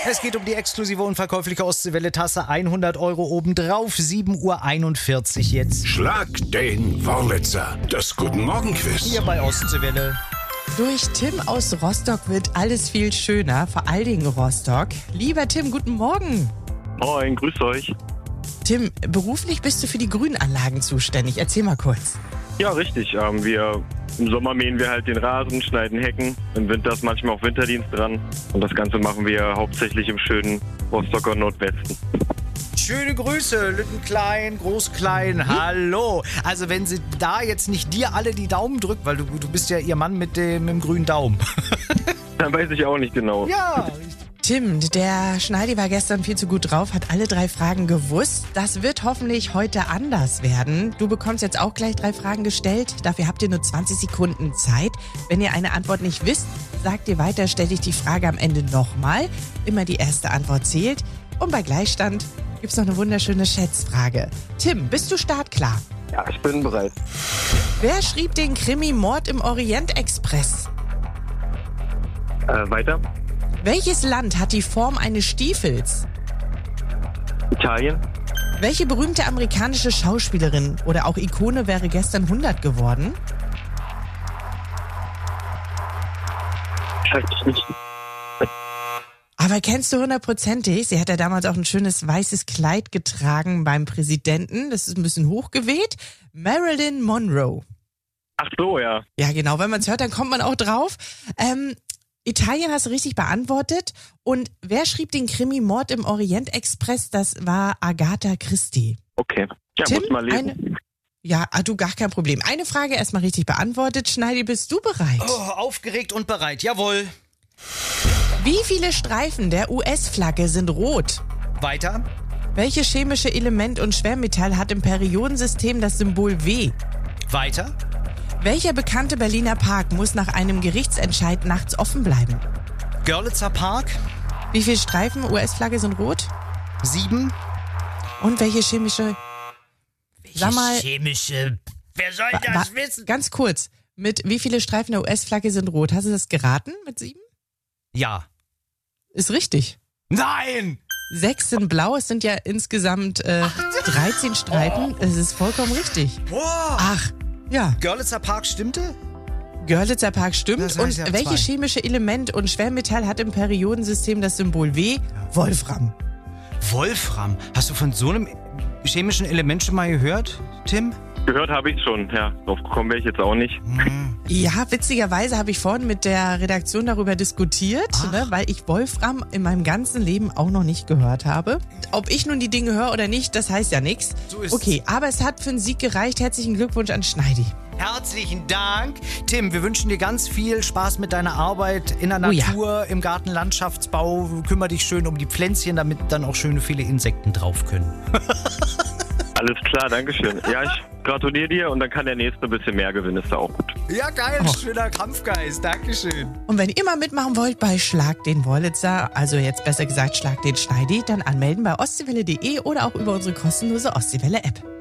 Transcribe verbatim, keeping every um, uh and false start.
Es geht um die exklusive unverkäufliche Ostseewelle-Tasse. hundert Euro obendrauf. sieben Uhr einundvierzig jetzt. Schlag den Wurlitzer. Das Guten Morgen-Quiz. Hier bei Ostseewelle. Durch Tim aus Rostock wird alles viel schöner, vor allen Dingen Rostock. Lieber Tim, guten Morgen. Moin, grüßt euch. Tim, beruflich bist du für die Grünanlagen zuständig. Erzähl mal kurz. Ja, richtig. Ähm, wir, Im Sommer mähen wir halt den Rasen, schneiden Hecken. Im Winter ist manchmal auch Winterdienst dran. Und das Ganze machen wir hauptsächlich im schönen Rostocker Nordwesten. Schöne Grüße, Lüttenklein, Großklein, mhm. Hallo. Also wenn sie da jetzt nicht dir alle die Daumen drückt, weil du, du bist ja ihr Mann mit dem, mit dem grünen Daumen. Dann weiß ich auch nicht genau. Ja. Tim, der Schneidi war gestern viel zu gut drauf, hat alle drei Fragen gewusst. Das wird hoffentlich heute anders werden. Du bekommst jetzt auch gleich drei Fragen gestellt. Dafür habt ihr nur zwanzig Sekunden Zeit. Wenn ihr eine Antwort nicht wisst, sagt ihr weiter, stelle ich die Frage am Ende nochmal. Immer die erste Antwort zählt. Und bei Gleichstand gibt's noch eine wunderschöne Schätzfrage. Tim, bist du startklar? Ja, ich bin bereit. Wer schrieb den Krimi Mord im Orient-Express? Äh, weiter. Welches Land hat die Form eines Stiefels? Italien. Welche berühmte amerikanische Schauspielerin oder auch Ikone wäre gestern hundert geworden? Weiß ich nicht. Aber kennst du hundertprozentig? Sie hat ja damals auch ein schönes weißes Kleid getragen beim Präsidenten. Das ist ein bisschen hochgeweht. Marilyn Monroe. Ach so, ja. Ja, genau. Wenn man es hört, dann kommt man auch drauf. Ähm, Italien hast du richtig beantwortet. Und wer schrieb den Krimi Mord im Orient-Express? Das war Agatha Christie. Okay. Ja, Tim, muss mal lesen. Eine, ja, du, gar kein Problem. Eine Frage erstmal richtig beantwortet. Schneidi, bist du bereit? Oh, aufgeregt und bereit, jawohl. Wie viele Streifen der U S-Flagge sind rot? Weiter. Welches chemische Element und Schwermetall hat im Periodensystem das Symbol W? Weiter. Welcher bekannte Berliner Park muss nach einem Gerichtsentscheid nachts offen bleiben? Görlitzer Park. Wie viele Streifen U S-Flagge sind rot? Sieben. Und welche chemische... Welche Sag mal, chemische... Wer soll das wa- wissen? Ganz kurz. Mit wie viele Streifen der U S-Flagge sind rot? Hast du das geraten mit sieben? Ja. Ist richtig. Nein! Sechs sind blau, es sind ja insgesamt äh, dreizehn Streifen. Es ist vollkommen richtig. Boah. Ach, ja. Görlitzer Park stimmte? Görlitzer Park stimmt. Das Und heißt, ich hab welches zwei. chemische Element und Schwermetall hat im Periodensystem das Symbol W? Wolfram. Wolfram. Hast du von so einem chemischen Element schon mal gehört, Tim? Gehört habe ich schon, ja. Drauf gekommen wäre ich jetzt auch nicht. Ja, witzigerweise habe ich vorhin mit der Redaktion darüber diskutiert, ne, weil ich Wolfram in meinem ganzen Leben auch noch nicht gehört habe. Ob ich nun die Dinge höre oder nicht, das heißt ja nichts. So ist Okay, aber es hat für einen Sieg gereicht. Herzlichen Glückwunsch an Schneidi. Herzlichen Dank. Tim, wir wünschen dir ganz viel Spaß mit deiner Arbeit in der Oh ja. Natur, im Gartenlandschaftsbau. Kümmer dich schön um die Pflänzchen, damit dann auch schöne viele Insekten drauf können. Alles klar, dankeschön. Ja, ich gratuliere dir und dann kann der Nächste ein bisschen mehr gewinnen, ist da auch gut. Ja, geil, Oh. schöner Kampfgeist. Dankeschön. Und wenn ihr mal mitmachen wollt bei Schlag den Wurlitzer, also jetzt besser gesagt Schlag den Schneidi, dann anmelden bei ostseewelle punkt de oder auch über unsere kostenlose Ostseewelle-App.